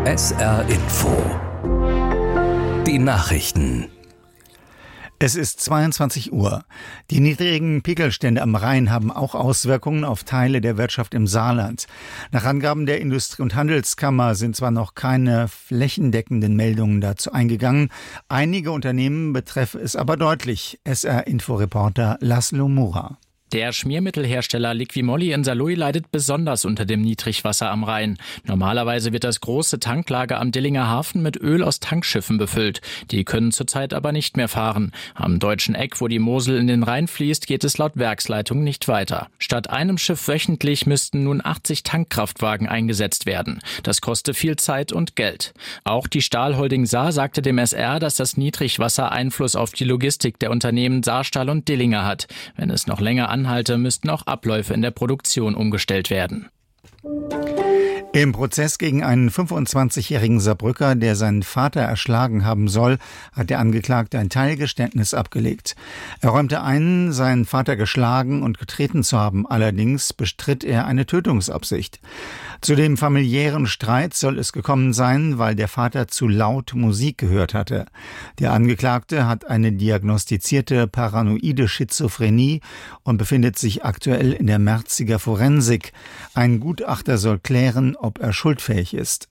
SR Info. Die Nachrichten. Es ist 22 Uhr. Die niedrigen Pegelstände am Rhein haben auch Auswirkungen auf Teile der Wirtschaft im Saarland. Nach Angaben der Industrie- und Handelskammer sind zwar noch keine flächendeckenden Meldungen dazu eingegangen. Einige Unternehmen betreffe es aber deutlich. SR-Info-Reporter Laszlo Mura. Der Schmiermittelhersteller Liqui-Moly in Saarlouis leidet besonders unter dem Niedrigwasser am Rhein. Normalerweise wird das große Tanklager am Dillinger Hafen mit Öl aus Tankschiffen befüllt. Die können zurzeit aber nicht mehr fahren. Am Deutschen Eck, wo die Mosel in den Rhein fließt, geht es laut Werksleitung nicht weiter. Statt einem Schiff wöchentlich müssten nun 80 Tankkraftwagen eingesetzt werden. Das koste viel Zeit und Geld. Auch die Stahlholding Saar sagte dem SR, dass das Niedrigwasser Einfluss auf die Logistik der Unternehmen Saarstahl und Dillinger hat. Wenn es noch länger anhalte, müssten auch Abläufe in der Produktion umgestellt werden. Im Prozess gegen einen 25-jährigen Saarbrücker, der seinen Vater erschlagen haben soll, hat der Angeklagte ein Teilgeständnis abgelegt. Er räumte ein, seinen Vater geschlagen und getreten zu haben. Allerdings bestritt er eine Tötungsabsicht. Zu dem familiären Streit soll es gekommen sein, weil der Vater zu laut Musik gehört hatte. Der Angeklagte hat eine diagnostizierte paranoide Schizophrenie und befindet sich aktuell in der Merziger Forensik. Ein Gutachter soll klären, ob er schuldfähig ist.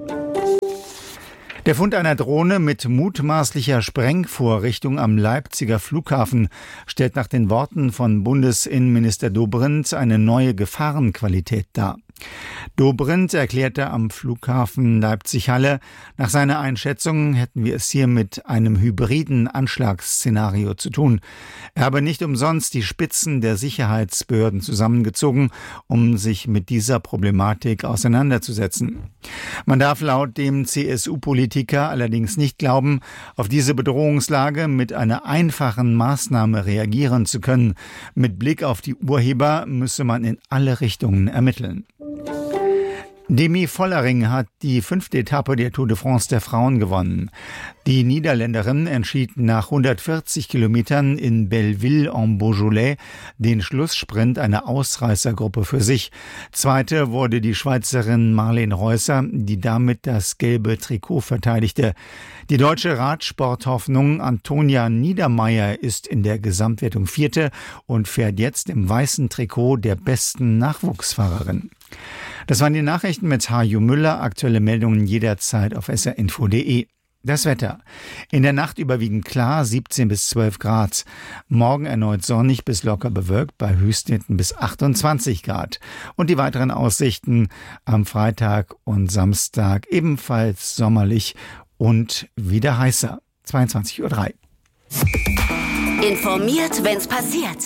Der Fund einer Drohne mit mutmaßlicher Sprengvorrichtung am Leipziger Flughafen stellt nach den Worten von Bundesinnenminister Dobrindt eine neue Gefahrenqualität dar. Dobrindt erklärte am Flughafen Leipzig-Halle, nach seiner Einschätzung hätten wir es hier mit einem hybriden Anschlagsszenario zu tun. Er habe nicht umsonst die Spitzen der Sicherheitsbehörden zusammengezogen, um sich mit dieser Problematik auseinanderzusetzen. Man darf laut dem CSU-Politiker allerdings nicht glauben, auf diese Bedrohungslage mit einer einfachen Maßnahme reagieren zu können. Mit Blick auf die Urheber müsse man in alle Richtungen ermitteln. Demi Vollering hat die 5. Etappe der Tour de France der Frauen gewonnen. Die Niederländerin entschied nach 140 Kilometern in Belleville-en-Beaujolais den Schlusssprint einer Ausreißergruppe für sich. Zweite wurde die Schweizerin Marlene Reusser, die damit das gelbe Trikot verteidigte. Die deutsche Radsporthoffnung Antonia Niedermeyer ist in der Gesamtwertung Vierte und fährt jetzt im weißen Trikot der besten Nachwuchsfahrerin. Das waren die Nachrichten mit Hajo Müller. Aktuelle Meldungen jederzeit auf srinfo.de. Das Wetter. In der Nacht überwiegend klar, 17 bis 12 Grad. Morgen erneut sonnig bis locker bewölkt, bei Höchstwerten bis 28 Grad. Und die weiteren Aussichten am Freitag und Samstag ebenfalls sommerlich und wieder heißer. 22:03 Uhr. Informiert, wenn's passiert.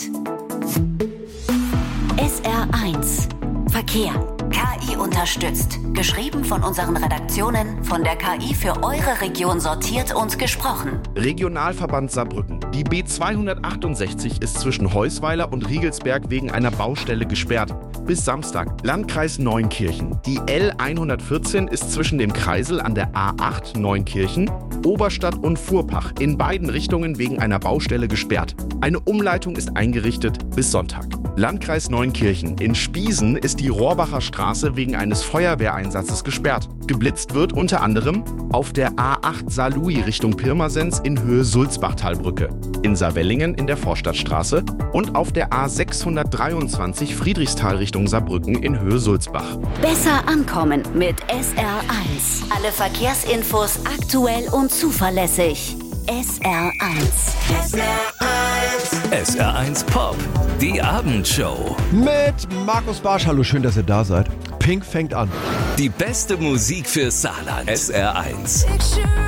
SR1 Verkehr. KI unterstützt. Geschrieben von unseren Redaktionen, von der KI für eure Region sortiert und gesprochen. Regionalverband Saarbrücken. Die B268 ist zwischen Heusweiler und Riegelsberg wegen einer Baustelle gesperrt. Bis Samstag. Landkreis Neunkirchen. Die L114 ist zwischen dem Kreisel an der A8 Neunkirchen, Oberstadt und Fuhrpach in beiden Richtungen wegen einer Baustelle gesperrt. Eine Umleitung ist eingerichtet bis Sonntag. Landkreis Neunkirchen. In Spiesen ist die Rohrbacher Straße wegen eines Feuerwehreinsatzes gesperrt. Geblitzt wird unter anderem auf der A8 Saarlouis Richtung Pirmasens in Höhe Sulzbachtalbrücke, in Saarwellingen in der Vorstadtstraße und auf der A623 Friedrichsthal Richtung Saarbrücken in Höhe Sulzbach. Besser ankommen mit SR1. Alle Verkehrsinfos aktuell und zuverlässig. SR1. SR1 Pop, die Abendshow. Mit Markus Barsch. Hallo, schön, dass ihr da seid. Pink fängt an. Die beste Musik für Saarland. SR1.